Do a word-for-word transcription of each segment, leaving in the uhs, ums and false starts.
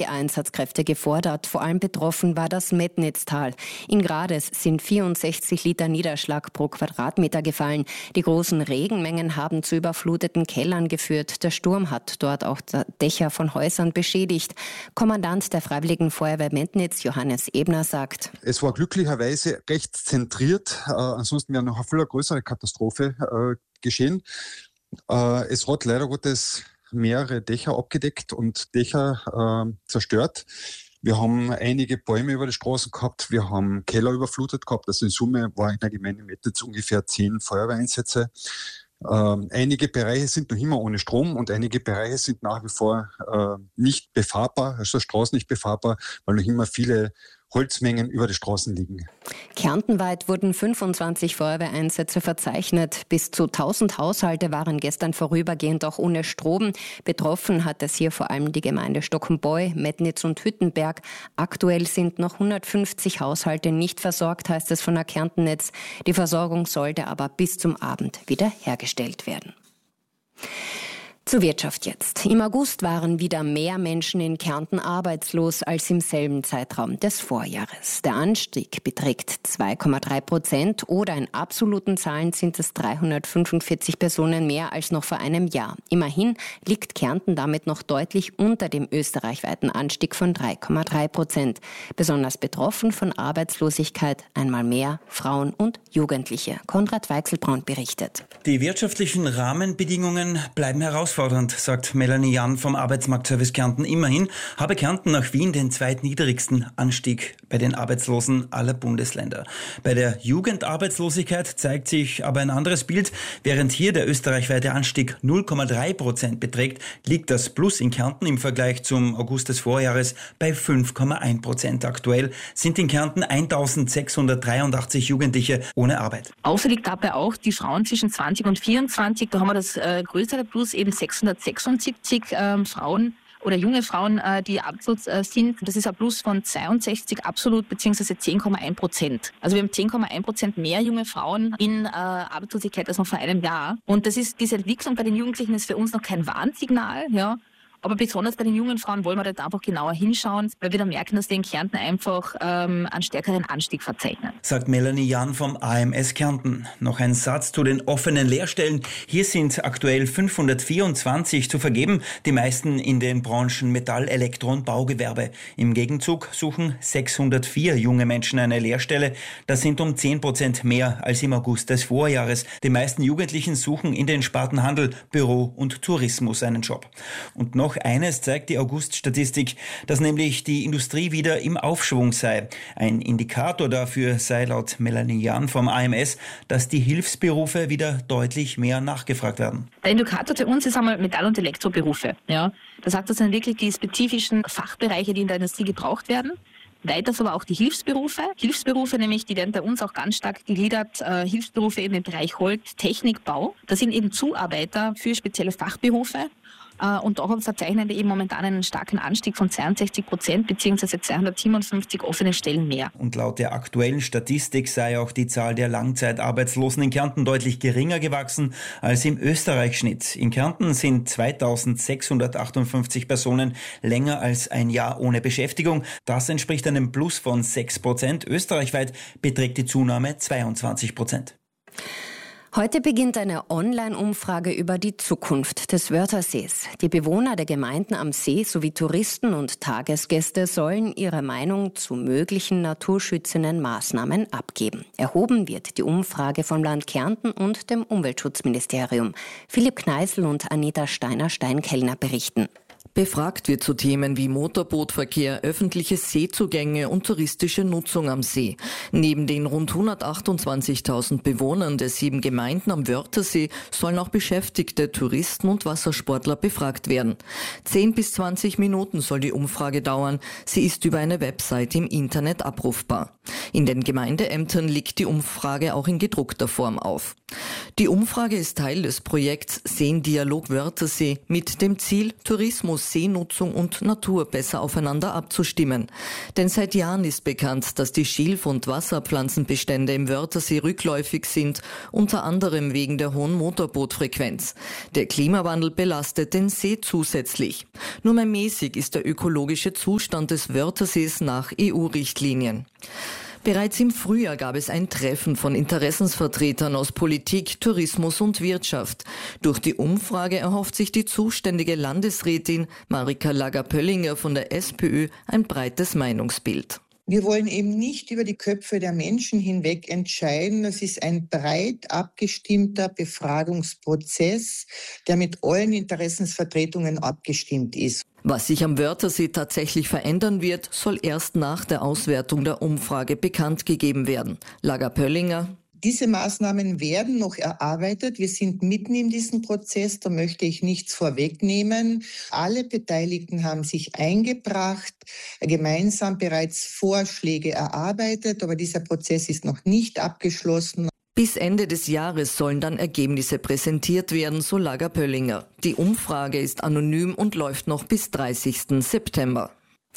Einsatzkräfte gefordert. Vor allem betroffen war das Metnitztal. In Grades sind vierundsechzig Liter Niederschlag pro Quadratmeter gefallen. Die großen Regenmengen haben zu überfluteten Kellern geführt. Der Sturm hat dort auch Dächer von Häusern beschädigt. Kommandant der Freiwilligen Feuerwehr Metnitz, Johannes Ebner, sagt: Es war glücklicherweise recht zentriert. Äh, ansonsten wäre noch eine viel größere Katastrophe äh, geschehen. Äh, es hat leider Gottes mehrere Dächer abgedeckt und Dächer äh, zerstört. Wir haben einige Bäume über die Straßen gehabt, wir haben Keller überflutet gehabt. Also in Summe war in der Gemeinde Metnitz ungefähr zehn Feuerwehreinsätze. Ähm, einige Bereiche sind noch immer ohne Strom und einige Bereiche sind nach wie vor äh, nicht befahrbar, also Straßen nicht befahrbar, weil noch immer viele Holzmengen über die Straßen liegen. Kärntenweit wurden fünfundzwanzig Feuerwehreinsätze verzeichnet. Bis zu tausend Haushalte waren gestern vorübergehend auch ohne Strom. Betroffen hat es hier vor allem die Gemeinde Stockenboi, Metnitz und Hüttenberg. Aktuell sind noch hundertfünfzig Haushalte nicht versorgt, heißt es von der Kärntennetz. Die Versorgung sollte aber bis zum Abend wieder hergestellt werden. Zur Wirtschaft jetzt. Im August waren wieder mehr Menschen in Kärnten arbeitslos als im selben Zeitraum des Vorjahres. Der Anstieg beträgt zwei Komma drei Prozent oder in absoluten Zahlen sind es dreihundertfünfundvierzig Personen mehr als noch vor einem Jahr. Immerhin liegt Kärnten damit noch deutlich unter dem österreichweiten Anstieg von drei Komma drei Prozent. Besonders betroffen von Arbeitslosigkeit einmal mehr Frauen und Jugendliche. Konrad Weichselbraun berichtet. Die wirtschaftlichen Rahmenbedingungen bleiben herausfordernd, sagt Melanie Jan vom Arbeitsmarktservice Kärnten. Immerhin habe Kärnten nach Wien den zweitniedrigsten Anstieg bei den Arbeitslosen aller Bundesländer. Bei der Jugendarbeitslosigkeit zeigt sich aber ein anderes Bild. Während hier der österreichweite Anstieg null Komma drei Prozent beträgt, liegt das Plus in Kärnten im Vergleich zum August des Vorjahres bei fünf Komma eins Prozent. Aktuell sind in Kärnten eintausendsechshundertdreiundachtzig Jugendliche ohne Arbeit. Auffällig dabei auch die Frauen zwischen zwanzig und vierundzwanzig. Da haben wir das äh, größere Plus, eben sechshundertsechsundsiebzig ähm, Frauen oder junge Frauen, äh, die arbeitslos äh, sind. Das ist ein Plus von zweiundsechzig absolut beziehungsweise zehn Komma eins Prozent. Also wir haben zehn Komma eins Prozent mehr junge Frauen in äh, Arbeitslosigkeit als noch vor einem Jahr. Und das ist diese Entwicklung bei den Jugendlichen ist für uns noch kein Warnsignal, ja. Aber besonders bei den jungen Frauen wollen wir da einfach genauer hinschauen, weil wir dann merken, dass die in Kärnten einfach ähm, einen stärkeren Anstieg verzeichnen. Sagt Melanie Jan vom A M S Kärnten. Noch ein Satz zu den offenen Lehrstellen. Hier sind aktuell fünfhundertvierundzwanzig zu vergeben, die meisten in den Branchen Metall, Elektro und Baugewerbe. Im Gegenzug suchen sechshundertvier junge Menschen eine Lehrstelle. Das sind um zehn Prozent mehr als im August des Vorjahres. Die meisten Jugendlichen suchen in den Sparten Handel, Büro und Tourismus einen Job. Und noch eines zeigt die August-Statistik, dass nämlich die Industrie wieder im Aufschwung sei. Ein Indikator dafür sei laut Melanie Jan vom A M S, dass die Hilfsberufe wieder deutlich mehr nachgefragt werden. Der Indikator für uns ist einmal Metall- und Elektroberufe. Ja. Das sagt, das sind wirklich die spezifischen Fachbereiche, die in der Industrie gebraucht werden. Weiters aber auch die Hilfsberufe. Hilfsberufe nämlich, die werden bei uns auch ganz stark gegliedert. Äh, Hilfsberufe eben im Bereich Holz, Technik, Bau. Das sind eben Zuarbeiter für spezielle Fachberufe. Und daraus verzeichnen wir eben momentan einen starken Anstieg von zweiundsechzig Prozent bzw. zweihundertsiebenundfünfzig offene Stellen mehr. Und laut der aktuellen Statistik sei auch die Zahl der Langzeitarbeitslosen in Kärnten deutlich geringer gewachsen als im Österreich-Schnitt. In Kärnten sind zweitausendsechshundertachtundfünfzig Personen länger als ein Jahr ohne Beschäftigung. Das entspricht einem Plus von sechs Prozent. Österreichweit beträgt die Zunahme zweiundzwanzig Prozent. Heute beginnt eine Online-Umfrage über die Zukunft des Wörthersees. Die Bewohner der Gemeinden am See sowie Touristen und Tagesgäste sollen ihre Meinung zu möglichen naturschützenden Maßnahmen abgeben. Erhoben wird die Umfrage vom Land Kärnten und dem Umweltschutzministerium. Philipp Kneißl und Anita Steiner-Steinkellner berichten. Befragt wird zu Themen wie Motorbootverkehr, öffentliche Seezugänge und touristische Nutzung am See. Neben den rund hundertachtundzwanzigtausend Bewohnern der sieben Gemeinden am Wörthersee sollen auch Beschäftigte, Touristen und Wassersportler befragt werden. Zehn bis zwanzig Minuten soll die Umfrage dauern. Sie ist über eine Website im Internet abrufbar. In den Gemeindeämtern liegt die Umfrage auch in gedruckter Form auf. Die Umfrage ist Teil des Projekts Seendialog Wörthersee mit dem Ziel, Tourismus Tourismus, Seenutzung und Natur besser aufeinander abzustimmen. Denn seit Jahren ist bekannt, dass die Schilf- und Wasserpflanzenbestände im Wörthersee rückläufig sind, unter anderem wegen der hohen Motorbootfrequenz. Der Klimawandel belastet den See zusätzlich. Nur mehr mäßig ist der ökologische Zustand des Wörthersees nach E U-Richtlinien. Bereits im Frühjahr gab es ein Treffen von Interessensvertretern aus Politik, Tourismus und Wirtschaft. Durch die Umfrage erhofft sich die zuständige Landesrätin Marika Lager-Pöllinger von der SPÖ ein breites Meinungsbild. Wir wollen eben nicht über die Köpfe der Menschen hinweg entscheiden. Das ist ein breit abgestimmter Befragungsprozess, der mit allen Interessensvertretungen abgestimmt ist. Was sich am Wörthersee tatsächlich verändern wird, soll erst nach der Auswertung der Umfrage bekannt gegeben werden. Lager-Pöllinger: Diese Maßnahmen werden noch erarbeitet. Wir sind mitten in diesem Prozess, da möchte ich nichts vorwegnehmen. Alle Beteiligten haben sich eingebracht, gemeinsam bereits Vorschläge erarbeitet, aber dieser Prozess ist noch nicht abgeschlossen. Bis Ende des Jahres sollen dann Ergebnisse präsentiert werden, so Lager-Pöllinger. Die Umfrage ist anonym und läuft noch bis dreißigsten September.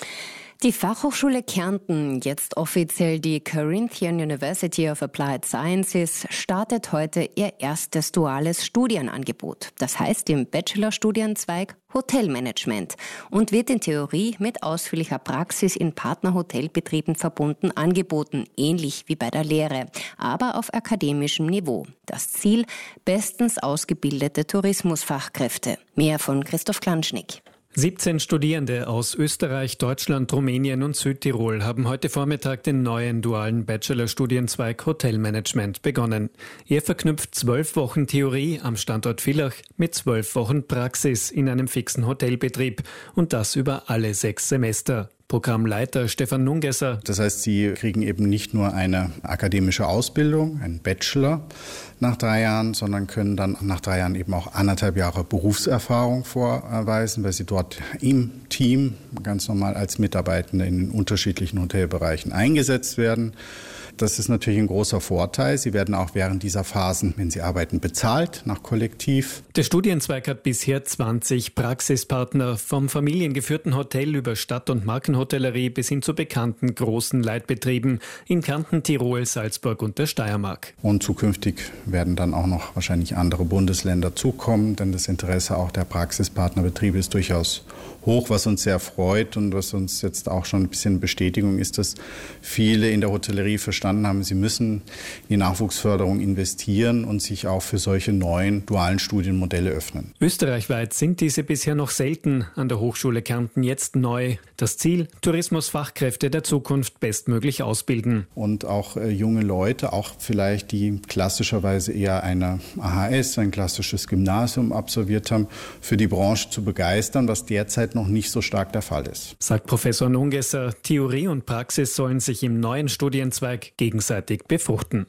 Die Fachhochschule Kärnten, jetzt offiziell die Carinthian University of Applied Sciences, startet heute ihr erstes duales Studienangebot. Das heißt im Bachelorstudienzweig Hotelmanagement und wird in Theorie mit ausführlicher Praxis in Partnerhotelbetrieben verbunden angeboten, ähnlich wie bei der Lehre, aber auf akademischem Niveau. Das Ziel: bestens ausgebildete Tourismusfachkräfte. Mehr von Christoph Klanschnick. siebzehn Studierende aus Österreich, Deutschland, Rumänien und Südtirol haben heute Vormittag den neuen dualen Bachelorstudienzweig Hotelmanagement begonnen. Er verknüpft zwölf Wochen Theorie am Standort Villach mit zwölf Wochen Praxis in einem fixen Hotelbetrieb und das über alle sechs Semester. Programmleiter Stefan Nungesser. Das heißt, Sie kriegen eben nicht nur eine akademische Ausbildung, einen Bachelor nach drei Jahren, sondern können dann nach drei Jahren eben auch anderthalb Jahre Berufserfahrung vorweisen, weil Sie dort im Team ganz normal als Mitarbeitende in den unterschiedlichen Hotelbereichen eingesetzt werden. Das ist natürlich ein großer Vorteil. Sie werden auch während dieser Phasen, wenn Sie arbeiten, bezahlt nach Kollektiv. Der Studienzweig hat bisher zwanzig Praxispartner, vom familiengeführten Hotel über Stadt- und Markenhotellerie bis hin zu bekannten großen Leitbetrieben in Kärnten, Tirol, Salzburg und der Steiermark. Und zukünftig werden dann auch noch wahrscheinlich andere Bundesländer zukommen, denn das Interesse auch der Praxispartnerbetriebe ist durchaus hoch, was uns sehr freut und was uns jetzt auch schon ein bisschen Bestätigung ist, dass viele in der Hotellerie verstanden haben, sie müssen in die Nachwuchsförderung investieren und sich auch für solche neuen dualen Studienmodelle öffnen. Österreichweit sind diese bisher noch selten, an der Hochschule Kärnten jetzt neu. Das Ziel: Tourismusfachkräfte der Zukunft bestmöglich ausbilden. Und auch äh, junge Leute, auch vielleicht die klassischerweise eher eine A H S, ein klassisches Gymnasium absolviert haben, für die Branche zu begeistern, was derzeit noch nicht so stark der Fall ist. Sagt Professor Nungesser, Theorie und Praxis sollen sich im neuen Studienzweig gegenseitig befruchten.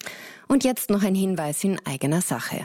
Und jetzt noch ein Hinweis in eigener Sache.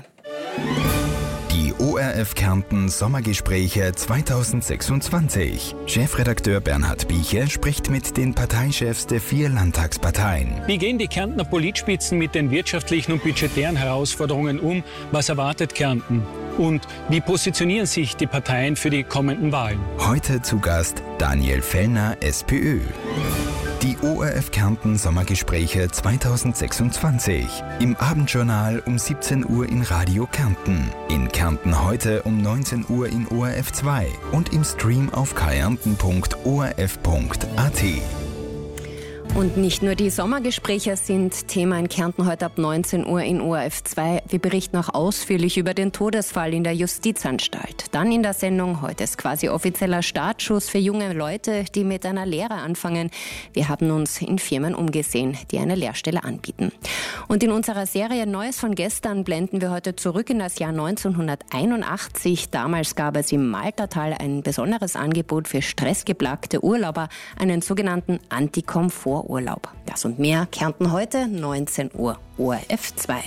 Die O R F Kärnten Sommergespräche zweitausendsechsundzwanzig. Chefredakteur Bernhard Bieche spricht mit den Parteichefs der vier Landtagsparteien. Wie gehen die Kärntner Politspitzen mit den wirtschaftlichen und budgetären Herausforderungen um? Was erwartet Kärnten? Und wie positionieren sich die Parteien für die kommenden Wahlen? Heute zu Gast Daniel Fellner, SPÖ. Die O R F Kärnten Sommergespräche zweitausendsechsundzwanzig. Im Abendjournal um siebzehn Uhr in Radio Kärnten. In Kärnten heute um neunzehn Uhr in O R F zwei und im Stream auf kärnten punkt o r f punkt a t. Und nicht nur die Sommergespräche sind Thema in Kärnten heute ab neunzehn Uhr in O R F zwei. Wir berichten auch ausführlich über den Todesfall in der Justizanstalt. Dann in der Sendung, heute ist quasi offizieller Startschuss für junge Leute, die mit einer Lehre anfangen. Wir haben uns in Firmen umgesehen, die eine Lehrstelle anbieten. Und in unserer Serie Neues von gestern blenden wir heute zurück in das Jahr neunzehnhunderteinundachtzig. Damals gab es im Maltertal ein besonderes Angebot für stressgeplagte Urlauber, einen sogenannten Antikomfort Urlaub. Das und mehr Kärnten heute, neunzehn Uhr, O R F zwei.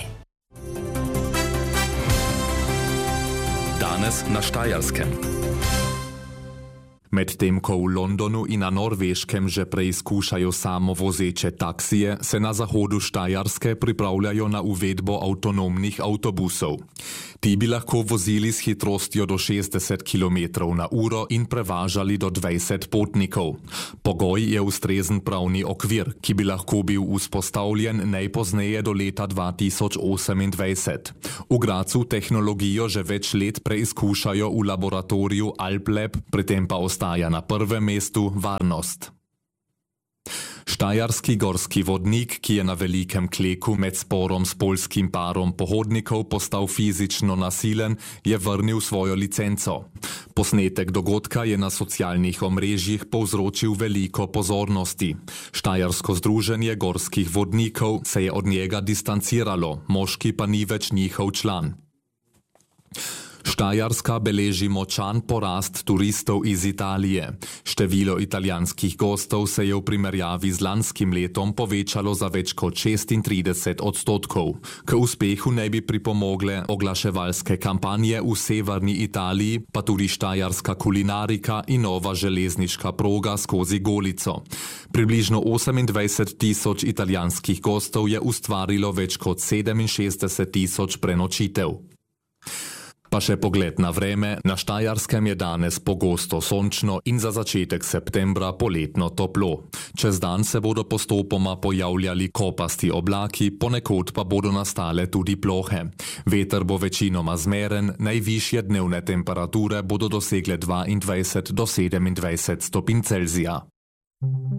Danes na Štajerskem. Medtem ko v Londonu in na Norveškem že preizkušajo samovozeče taksije, se na zahodu Štajerske pripravljajo na uvedbo avtonomnih avtobusov. Ti bi lahko vozili s hitrostjo do šestdeset kilometrov na uro in prevažali do dvajset potnikov. Pogoj je ustrezen pravni okvir, ki bi lahko bil vzpostavljen najpozneje do leta dva tisoč osemindvajset. V Gracu tehnologijo že več let preizkušajo v laboratoriju Alplab, pri tem pa ostaja na prvem mestu varnost. Štajerski gorski vodnik, ki je na Velikem Kleku med sporom s poljskim parom pohodnikov postal fizično nasilen, je vrnil svojo licenco. Posnetek dogodka je na socialnih omrežjih povzročil veliko pozornosti. Štajersko združenje gorskih vodnikov se je od njega distanciralo, moški pa ni več njihov član. Štajerska beleži močan porast turistov iz Italije. Število italijanskih gostov se je v primerjavi z lanskim letom povečalo za več kot šestintrideset odstotkov. K uspehu naj bi pripomogle oglaševalske kampanje v severni Italiji, pa tudi štajerska kulinarika in nova železniška proga skozi Golico. Približno osemindvajset tisoč italijanskih gostov je ustvarilo več kot sedeminšestdeset tisoč prenočitev. Pa še pogled na vreme. Na Štajerskem je danes pogosto sončno in za začetek septembra poletno toplo. Čez dan se bodo postopoma pojavljali kopasti oblaki, ponekod pa bodo nastale tudi plohe. Veter bo večinoma zmeren, najvišje dnevne temperature bodo dosegle dvaindvajset do sedemindvajset stopinj Celzija.